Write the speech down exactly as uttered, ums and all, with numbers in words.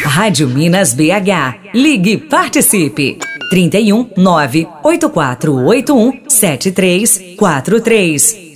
Rádio Minas B H. Ligue e participe. trinta e um, nove oito quatro oito um, sete três quatro três.